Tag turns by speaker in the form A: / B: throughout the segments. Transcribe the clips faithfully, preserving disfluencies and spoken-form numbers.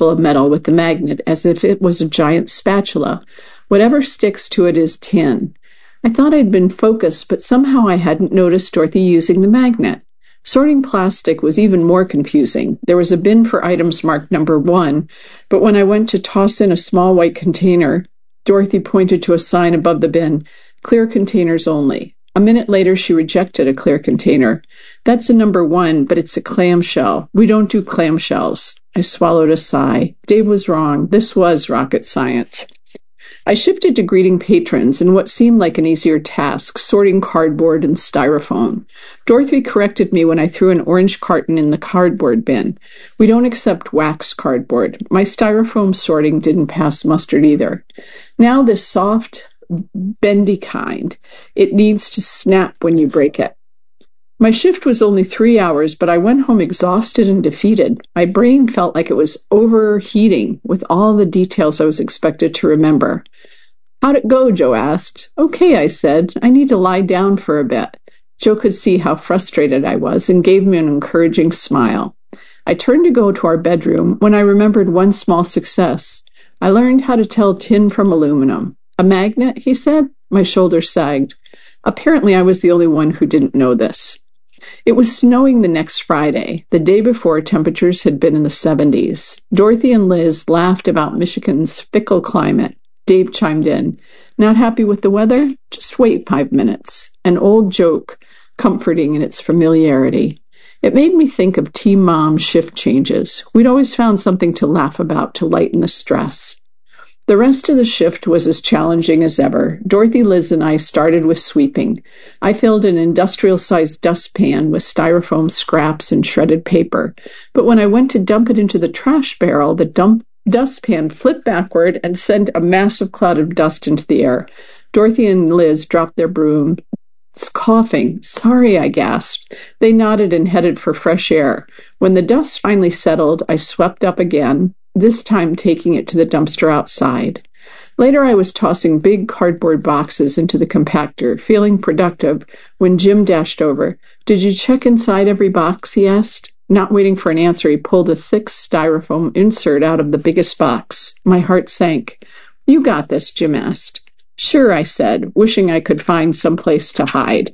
A: full of metal with the magnet as if it was a giant spatula. Whatever sticks to it is tin. I thought I'd been focused, but somehow I hadn't noticed Dorothy using the magnet. Sorting plastic was even more confusing. There was a bin for items marked number one, but when I went to toss in a small white container, Dorothy pointed to a sign above the bin, clear containers only. A minute later, she rejected a clear container. That's a number one, but it's a clamshell. We don't do clamshells. I swallowed a sigh. Dave was wrong. This was rocket science. I shifted to greeting patrons in what seemed like an easier task, sorting cardboard and styrofoam. Dorothy corrected me when I threw an orange carton in the cardboard bin. We don't accept wax cardboard. My styrofoam sorting didn't pass muster either. Now this soft, bendy kind. It needs to snap when you break it. My shift was only three hours, but I went home exhausted and defeated. My brain felt like it was overheating with all the details I was expected to remember. How'd it go? Joe asked. Okay, I said. I need to lie down for a bit. Joe could see how frustrated I was and gave me an encouraging smile. I turned to go to our bedroom when I remembered one small success. I learned how to tell tin from aluminum. A magnet, he said. My shoulders sagged. Apparently, I was the only one who didn't know this. It was snowing the next Friday. The day before, temperatures had been in the seventies. Dorothy and Liz laughed about Michigan's fickle climate. Dave chimed in. Not happy with the weather? Just wait five minutes. An old joke, comforting in its familiarity. It made me think of Team Mom's shift changes. We'd always found something to laugh about to lighten the stress. The rest of the shift was as challenging as ever. Dorothy, Liz, and I started with sweeping. I filled an industrial-sized dustpan with styrofoam scraps and shredded paper. But when I went to dump it into the trash barrel, the dump dustpan flipped backward and sent a massive cloud of dust into the air. Dorothy and Liz dropped their brooms, coughing. Sorry, I gasped. They nodded and headed for fresh air. When the dust finally settled, I swept up again, this time taking it to the dumpster outside. Later, I was tossing big cardboard boxes into the compactor, feeling productive, when Jim dashed over. Did you check inside every box? He asked. Not waiting for an answer, he pulled a thick styrofoam insert out of the biggest box. My heart sank. You got this, Jim asked. Sure, I said, wishing I could find some place to hide.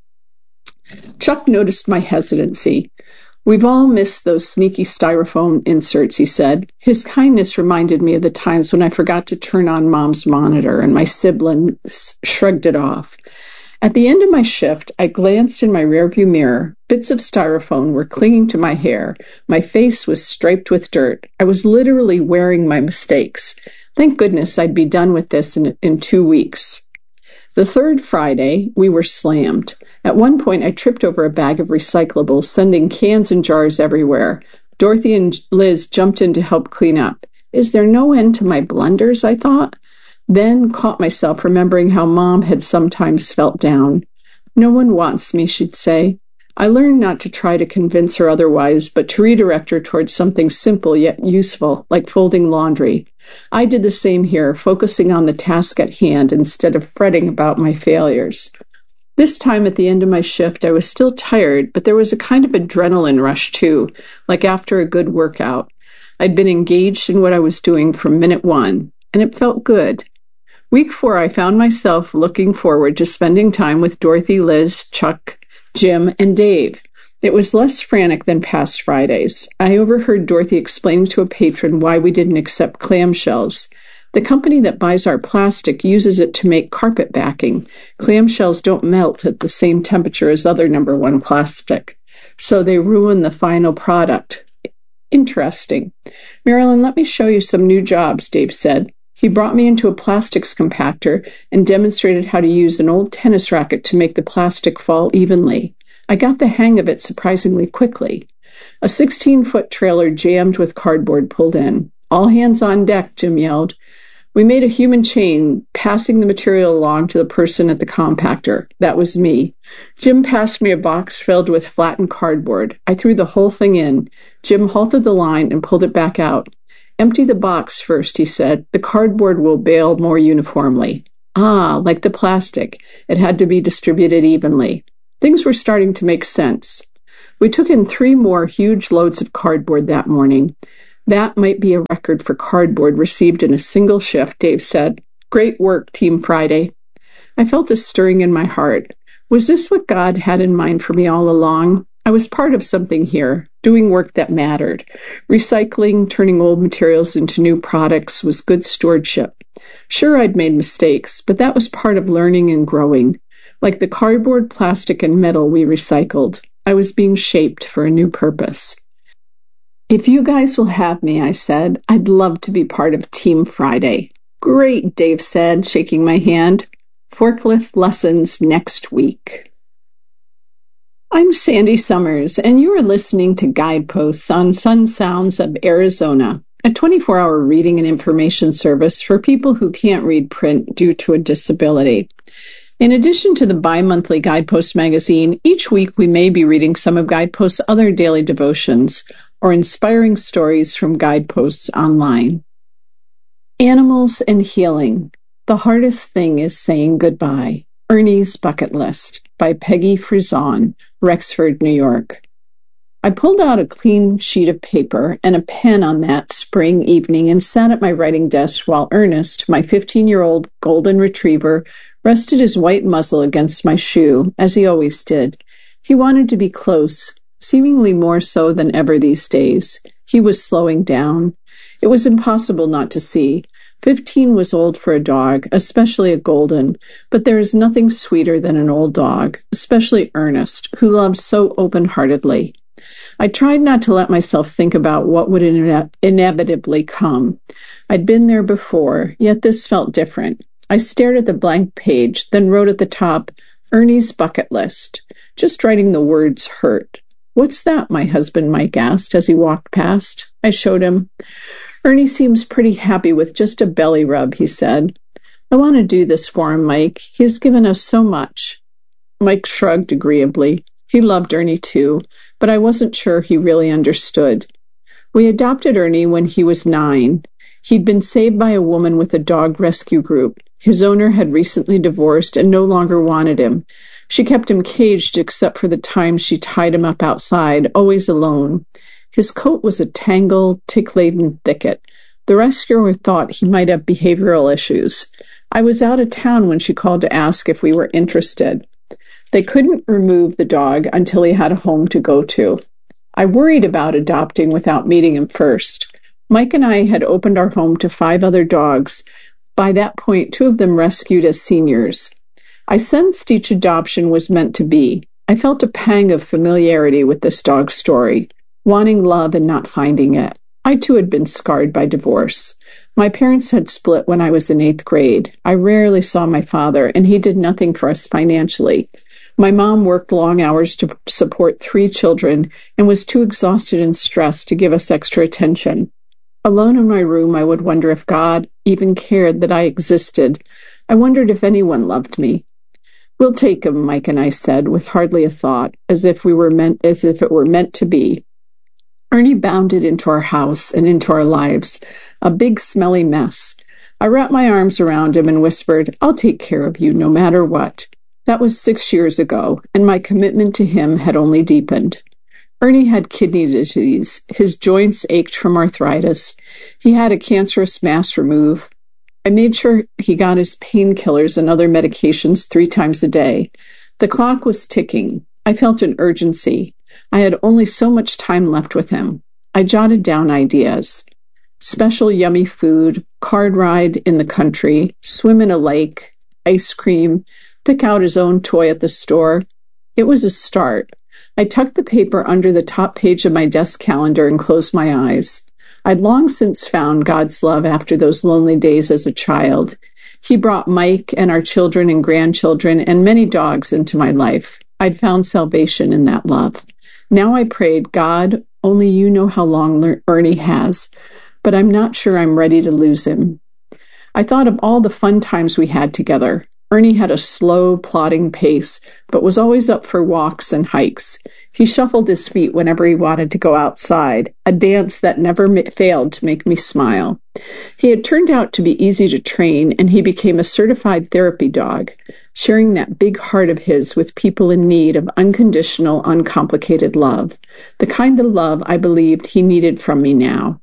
A: Chuck noticed my hesitancy. We've all missed those sneaky styrofoam inserts, he said. His kindness reminded me of the times when I forgot to turn on Mom's monitor and my siblings shrugged it off. At the end of my shift, I glanced in my rearview mirror. Bits of styrofoam were clinging to my hair. My face was striped with dirt. I was literally wearing my mistakes. Thank goodness I'd be done with this in, in two weeks. The third Friday, we were slammed. At one point, I tripped over a bag of recyclables, sending cans and jars everywhere. Dorothy and Liz jumped in to help clean up. Is there no end to my blunders, I thought? Then caught myself remembering how Mom had sometimes felt down. No one wants me, she'd say. I learned not to try to convince her otherwise, but to redirect her towards something simple yet useful, like folding laundry. I did the same here, focusing on the task at hand instead of fretting about my failures. This time at the end of my shift, I was still tired, but there was a kind of adrenaline rush too, like after a good workout. I'd been engaged in what I was doing from minute one, and it felt good. Week four, I found myself looking forward to spending time with Dorothy, Liz, Chuck, Jim, and Dave. It was less frantic than past Fridays. I overheard Dorothy explaining to a patron why we didn't accept clamshells. The company that buys our plastic uses it to make carpet backing. Clamshells don't melt at the same temperature as other number one plastic, so they ruin the final product. Interesting. Marilyn, let me show you some new jobs, Dave said. He brought me into a plastics compactor and demonstrated how to use an old tennis racket to make the plastic fall evenly. I got the hang of it surprisingly quickly. A sixteen-foot trailer jammed with cardboard pulled in. All hands on deck, Jim yelled. We made a human chain, passing the material along to the person at the compactor. That was me. Jim passed me a box filled with flattened cardboard. I threw the whole thing in. Jim halted the line and pulled it back out. Empty the box first, he said. The cardboard will bale more uniformly. Ah, like the plastic. It had to be distributed evenly. Things were starting to make sense. We took in three more huge loads of cardboard that morning. That might be a record for cardboard received in a single shift, Dave said. Great work, Team Friday. I felt a stirring in my heart. Was this what God had in mind for me all along? I was part of something here, doing work that mattered. Recycling, turning old materials into new products was good stewardship. Sure, I'd made mistakes, but that was part of learning and growing. Like the cardboard, plastic, and metal we recycled, I was being shaped for a new purpose. If you guys will have me, I said, I'd love to be part of Team Friday. Great, Dave said, shaking my hand. Forklift lessons next week. I'm Sandy Summers, and you are listening to Guideposts on Sun Sounds of Arizona, a twenty-four hour reading and information service for people who can't read print due to a disability. In addition to the bi-monthly Guidepost magazine, each week we may be reading some of Guideposts' other daily devotions or inspiring stories from Guideposts online. Animals and Healing. The Hardest Thing is Saying Goodbye. Ernie's Bucket List by Peggy Frizon, Rexford, New York. I pulled out a clean sheet of paper and a pen on that spring evening and sat at my writing desk while Ernest, my fifteen-year-old golden retriever, rested his white muzzle against my shoe, as he always did. He wanted to be close, seemingly more so than ever these days. He was slowing down. It was impossible not to see. Fifteen was old for a dog, especially a golden, but there is nothing sweeter than an old dog, especially Ernest, who loves so open-heartedly. I tried not to let myself think about what would ine- inevitably come. I'd been there before, yet this felt different. I stared at the blank page, then wrote at the top, Ernie's Bucket List. Just writing the words hurt. What's that? My husband Mike asked as he walked past. I showed him. Ernie seems pretty happy with just a belly rub, he said. I want to do this for him, Mike. He has given us so much. Mike shrugged agreeably. He loved Ernie too, but I wasn't sure he really understood. We adopted Ernie when he was nine. He'd been saved by a woman with a dog rescue group. His owner had recently divorced and no longer wanted him. She kept him caged except for the times she tied him up outside, always alone. His coat was a tangled, tick-laden thicket. The rescuer thought he might have behavioral issues. I was out of town when she called to ask if we were interested. They couldn't remove the dog until he had a home to go to. I worried about adopting without meeting him first. Mike and I had opened our home to five other dogs. By that point, two of them rescued as seniors. I sensed each adoption was meant to be. I felt a pang of familiarity with this dog's story. Wanting love and not finding it. I too had been scarred by divorce. My parents had split when I was in eighth grade. I rarely saw my father, and he did nothing for us financially. My mom worked long hours to support three children and was too exhausted and stressed to give us extra attention. Alone in my room, I would wonder if God even cared that I existed. I wondered if anyone loved me. We'll take him, Mike and I said, with hardly a thought, as if we were meant, as if it were meant to be. Ernie bounded into our house and into our lives, a big smelly mess. I wrapped my arms around him and whispered, I'll take care of you no matter what. That was six years ago, and my commitment to him had only deepened. Ernie had kidney disease. His joints ached from arthritis. He had a cancerous mass removed. I made sure he got his painkillers and other medications three times a day. The clock was ticking. I felt an urgency. I had only so much time left with him. I jotted down ideas. Special yummy food, card ride in the country, swim in a lake, ice cream, pick out his own toy at the store. It was a start. I tucked the paper under the top page of my desk calendar and closed my eyes. I'd long since found God's love after those lonely days as a child. He brought Mike and our children and grandchildren and many dogs into my life. I'd found salvation in that love. Now I prayed, God, only you know how long Ernie has, but I'm not sure I'm ready to lose him. I thought of all the fun times we had together. Ernie had a slow, plodding pace, but was always up for walks and hikes. He shuffled his feet whenever he wanted to go outside, a dance that never ma- failed to make me smile. He had turned out to be easy to train, and he became a certified therapy dog, sharing that big heart of his with people in need of unconditional, uncomplicated love, the kind of love I believed he needed from me now.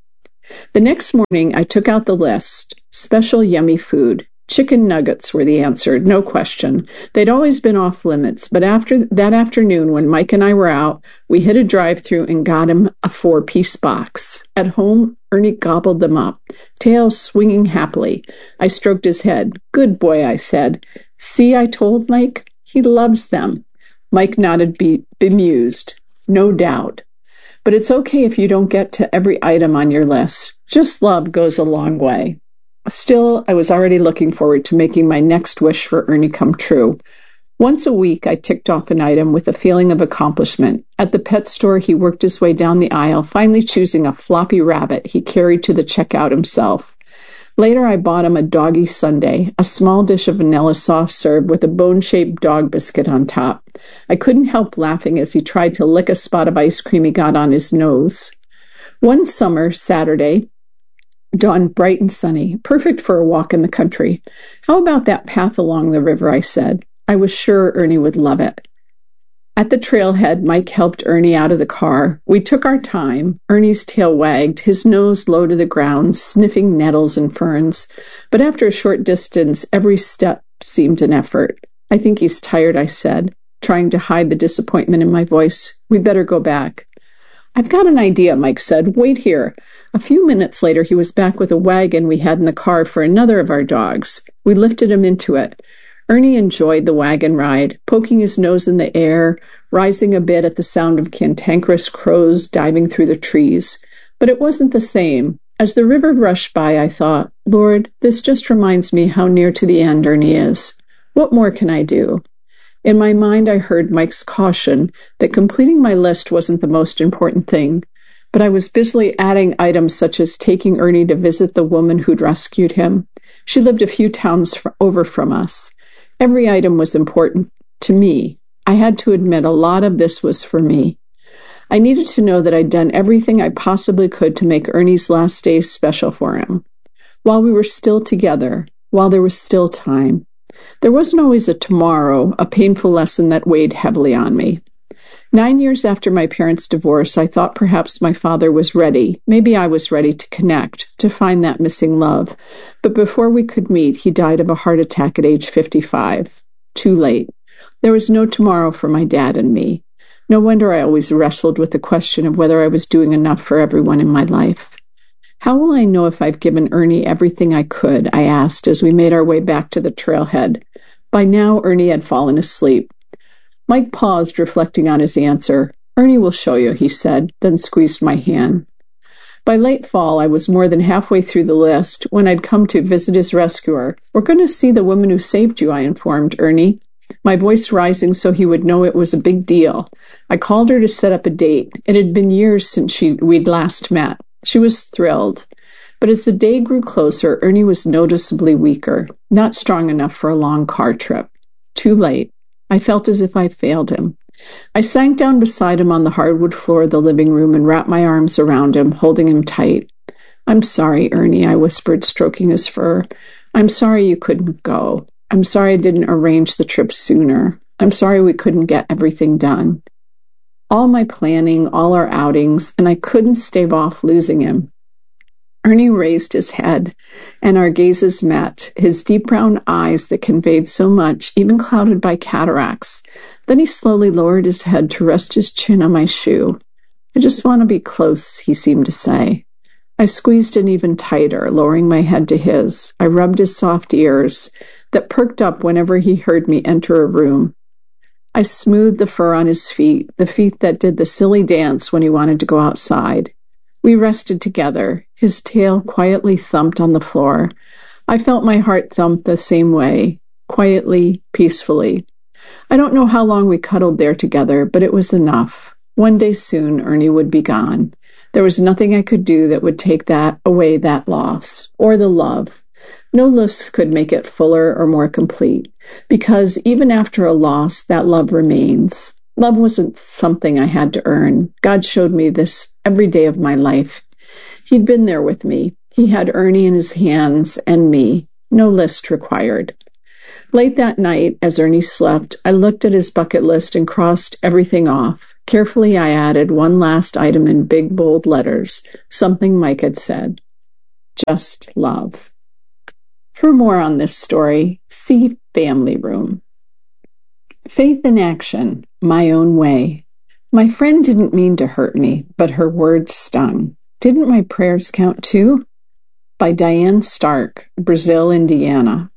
A: The next morning, I took out the list. Special yummy food. Chicken nuggets were the answer, no question. They'd always been off limits, but after that afternoon when Mike and I were out, we hit a drive-through and got him a four-piece box. At home, Ernie gobbled them up, tail swinging happily. I stroked his head. Good boy, I said. See, I told Mike. He loves them. Mike nodded be- bemused. No doubt. But it's okay if you don't get to every item on your list. Just love goes a long way. Still, I was already looking forward to making my next wish for Ernie come true. Once a week, I ticked off an item with a feeling of accomplishment. At the pet store, he worked his way down the aisle, finally choosing a floppy rabbit he carried to the checkout himself. Later, I bought him a doggy sundae, a small dish of vanilla soft serve with a bone-shaped dog biscuit on top. I couldn't help laughing as he tried to lick a spot of ice cream he got on his nose. One summer, Saturday, dawned bright and sunny, perfect for a walk in the country. How about that path along the river, I said. I was sure Ernie would love it. At the trailhead, Mike helped Ernie out of the car. We took our time. Ernie's tail wagged, his nose low to the ground, sniffing nettles and ferns. But after a short distance, every step seemed an effort. I think he's tired, I said, trying to hide the disappointment in my voice. We better go back. I've got an idea, Mike said. Wait here. A few minutes later, he was back with a wagon we had in the car for another of our dogs. We lifted him into it. Ernie enjoyed the wagon ride, poking his nose in the air, rising a bit at the sound of cantankerous crows diving through the trees. But it wasn't the same. As the river rushed by, I thought, Lord, this just reminds me how near to the end Ernie is. What more can I do? In my mind, I heard Mike's caution that completing my list wasn't the most important thing, but I was busily adding items such as taking Ernie to visit the woman who'd rescued him. She lived a few towns over from us. Every item was important to me. I had to admit a lot of this was for me. I needed to know that I'd done everything I possibly could to make Ernie's last days special for him. While we were still together, while there was still time. There wasn't always a tomorrow, a painful lesson that weighed heavily on me. Nine years after my parents' divorce, I thought perhaps my father was ready. Maybe I was ready to connect, to find that missing love. But before we could meet, he died of a heart attack at age fifty-five. Too late. There was no tomorrow for my dad and me. No wonder I always wrestled with the question of whether I was doing enough for everyone in my life. How will I know if I've given Ernie everything I could? I asked as we made our way back to the trailhead. By now, Ernie had fallen asleep. Mike paused, reflecting on his answer. Ernie will show you, he said, then squeezed my hand. By late fall, I was more than halfway through the list when I'd come to visit his rescuer. We're going to see the woman who saved you, I informed Ernie, my voice rising so he would know it was a big deal. I called her to set up a date. It had been years since she, we'd last met. She was thrilled. But as the day grew closer, Ernie was noticeably weaker, not strong enough for a long car trip. Too late. I felt as if I failed him. I sank down beside him on the hardwood floor of the living room and wrapped my arms around him, holding him tight. I'm sorry, Ernie, I whispered, stroking his fur. I'm sorry you couldn't go. I'm sorry I didn't arrange the trip sooner. I'm sorry we couldn't get everything done. All my planning, all our outings, and I couldn't stave off losing him. Ernie raised his head, and our gazes met, his deep brown eyes that conveyed so much, even clouded by cataracts. Then he slowly lowered his head to rest his chin on my shoe. I just want to be close, he seemed to say. I squeezed in even tighter, lowering my head to his. I rubbed his soft ears, that perked up whenever he heard me enter a room. I smoothed the fur on his feet, the feet that did the silly dance when he wanted to go outside. We rested together. His tail quietly thumped on the floor. I felt my heart thump the same way, quietly, peacefully. I don't know how long we cuddled there together, but it was enough. One day soon, Ernie would be gone. There was nothing I could do that would take that away, that loss, or the love. No list could make it fuller or more complete, because even after a loss, that love remains. Love wasn't something I had to earn. God showed me this every day of my life. He'd been there with me. He had Ernie in his hands and me. No list required. Late that night, as Ernie slept, I looked at his bucket list and crossed everything off. Carefully, I added one last item in big, bold letters, something Mike had said. Just love. For more on this story, see Family Room. Faith in Action, My Own Way. My friend didn't mean to hurt me, but her words stung. Didn't my prayers count too? By Diane Stark, Brazil, Indiana.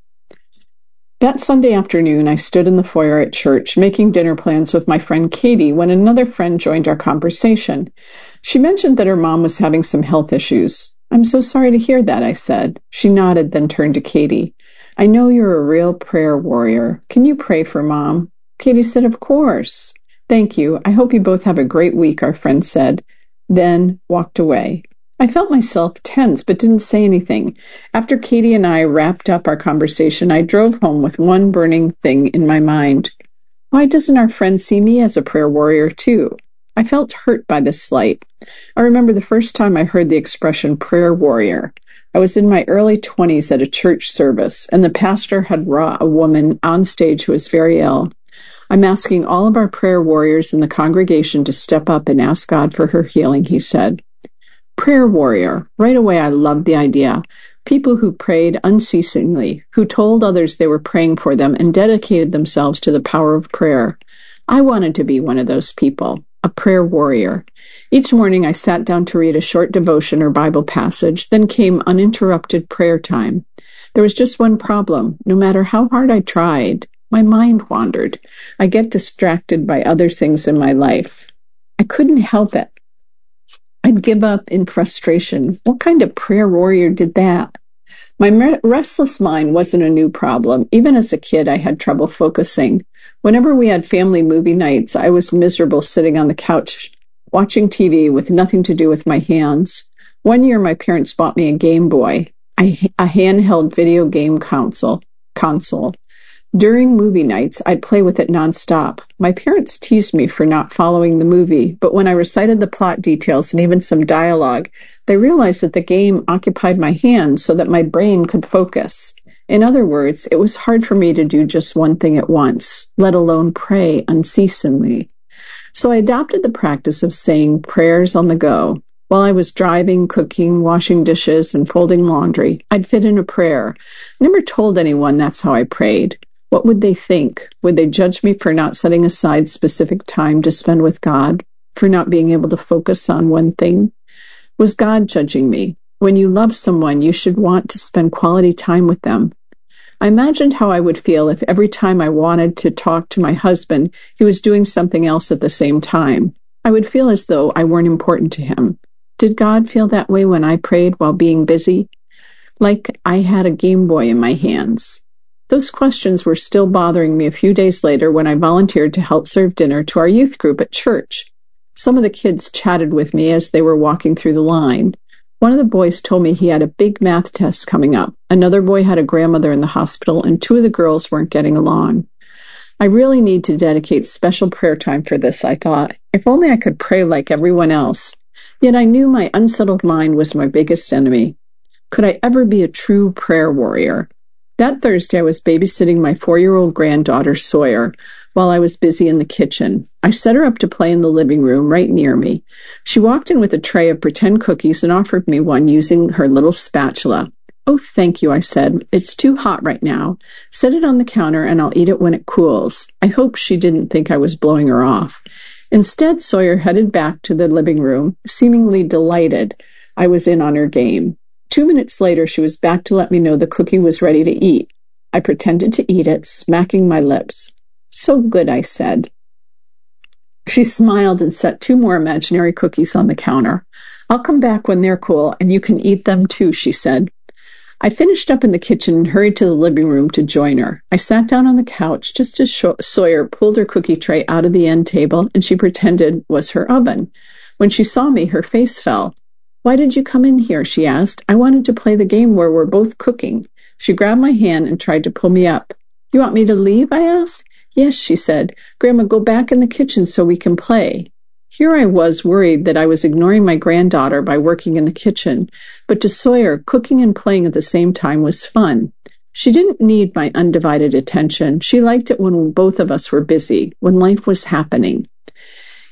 A: That Sunday afternoon, I stood in the foyer at church, making dinner plans with my friend Katie, when another friend joined our conversation. She mentioned that her mom was having some health issues. I'm so sorry to hear that, I said. She nodded, then turned to Katie. I know you're a real prayer warrior. Can you pray for Mom? Katie said, of course. Thank you. I hope you both have a great week, our friend said, then walked away. I felt myself tense, but didn't say anything. After Katie and I wrapped up our conversation, I drove home with one burning thing in my mind. Why doesn't our friend see me as a prayer warrior, too? I felt hurt by this slight. I remember the first time I heard the expression prayer warrior. I was in my early twenties at a church service, and the pastor had brought a woman on stage who was very ill. I'm asking all of our prayer warriors in the congregation to step up and ask God for her healing, he said. Prayer warrior. Right away, I loved the idea. People who prayed unceasingly, who told others they were praying for them and dedicated themselves to the power of prayer. I wanted to be one of those people, a prayer warrior. Each morning, I sat down to read a short devotion or Bible passage, then came uninterrupted prayer time. There was just one problem. No matter how hard I tried, my mind wandered. I get distracted by other things in my life. I couldn't help it. I'd give up in frustration. What kind of prayer warrior did that? My restless mind wasn't a new problem. Even as a kid, I had trouble focusing. Whenever we had family movie nights, I was miserable sitting on the couch, watching T V with nothing to do with my hands. One year, my parents bought me a Game Boy, a handheld video game console. console. During movie nights, I'd play with it nonstop. My parents teased me for not following the movie, but when I recited the plot details and even some dialogue, they realized that the game occupied my hands so that my brain could focus. In other words, it was hard for me to do just one thing at once, let alone pray unceasingly. So I adopted the practice of saying prayers on the go. While I was driving, cooking, washing dishes, and folding laundry, I'd fit in a prayer. I never told anyone that's how I prayed. What would they think? Would they judge me for not setting aside specific time to spend with God? For not being able to focus on one thing? Was God judging me? When you love someone, you should want to spend quality time with them. I imagined how I would feel if every time I wanted to talk to my husband, he was doing something else at the same time. I would feel as though I weren't important to him. Did God feel that way when I prayed while being busy? Like I had a Game Boy in my hands. Those questions were still bothering me a few days later when I volunteered to help serve dinner to our youth group at church. Some of the kids chatted with me as they were walking through the line. One of the boys told me he had a big math test coming up. Another boy had a grandmother in the hospital, and two of the girls weren't getting along. I really need to dedicate special prayer time for this, I thought. If only I could pray like everyone else. Yet I knew my unsettled mind was my biggest enemy. Could I ever be a true prayer warrior? That Thursday, I was babysitting my four-year-old granddaughter, Sawyer, while I was busy in the kitchen. I set her up to play in the living room right near me. She walked in with a tray of pretend cookies and offered me one using her little spatula. Oh, thank you, I said. It's too hot right now. Set it on the counter and I'll eat it when it cools. I hope she didn't think I was blowing her off. Instead, Sawyer headed back to the living room, seemingly delighted I was in on her game. Two minutes later, she was back to let me know the cookie was ready to eat. I pretended to eat it, smacking my lips. So good, I said. She smiled and set two more imaginary cookies on the counter. I'll come back when they're cool, and you can eat them too, she said. I finished up in the kitchen and hurried to the living room to join her. I sat down on the couch just as Sawyer pulled her cookie tray out of the end table, and she pretended was her oven. When she saw me, her face fell. Why did you come in here? She asked. I wanted to play the game where we're both cooking. She grabbed my hand and tried to pull me up. You want me to leave? I asked. Yes, she said. Grandma, go back in the kitchen so we can play. Here I was worried that I was ignoring my granddaughter by working in the kitchen, but to Sawyer, cooking and playing at the same time was fun. She didn't need my undivided attention. She liked it when both of us were busy, when life was happening.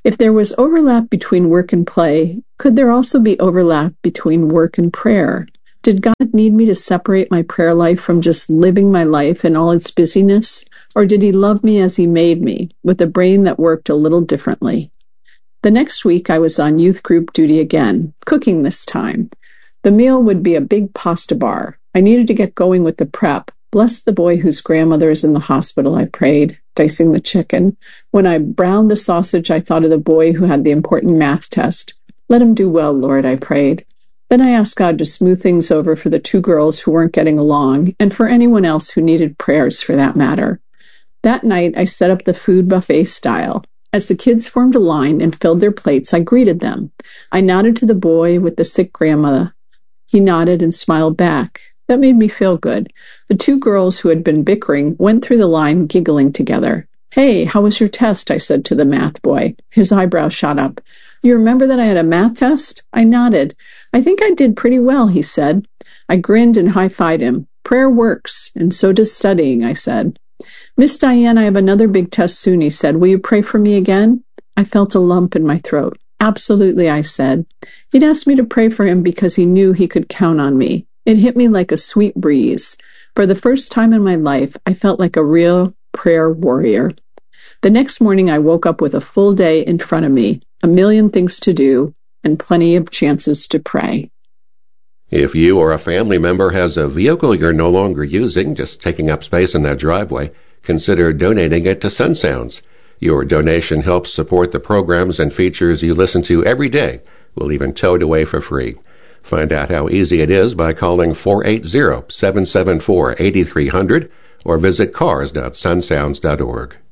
A: If there was overlap between work and play, could there also be overlap between work and prayer? Did God need me to separate my prayer life from just living my life in all its busyness? Or did he love me as he made me, with a brain that worked a little differently? The next week I was on youth group duty again, cooking this time. The meal would be a big pasta bar. I needed to get going with the prep. Bless the boy whose grandmother is in the hospital, I prayed, dicing the chicken. When I browned the sausage, I thought of the boy who had the important math test. Let him do well, Lord, I prayed. Then I asked God to smooth things over for the two girls who weren't getting along, and for anyone else who needed prayers for that matter. That night, I set up the food buffet style. As the kids formed a line and filled their plates, I greeted them. I nodded to the boy with the sick grandma. He nodded and smiled back. That made me feel good. The two girls who had been bickering went through the line giggling together. Hey, how was your test? I said to the math boy. His eyebrows shot up. You remember that I had a math test? I nodded. I think I did pretty well, he said. I grinned and high-fived him. Prayer works, and so does studying, I said. Miss Diane, I have another big test soon, he said. Will you pray for me again? I felt a lump in my throat. Absolutely, I said. He'd asked me to pray for him because he knew he could count on me. It hit me like a sweet breeze. For the first time in my life, I felt like a real prayer warrior. The next morning, I woke up with a full day in front of me, a million things to do, and plenty of chances to pray.
B: If you or a family member has a vehicle you're no longer using, just taking up space in that driveway, consider donating it to Sun Sounds. Your donation helps support the programs and features you listen to every day. We'll even tow it away for free. Find out how easy it is by calling four eight zero, seven seven four, eight three zero zero or visit cars dot sun sounds dot org.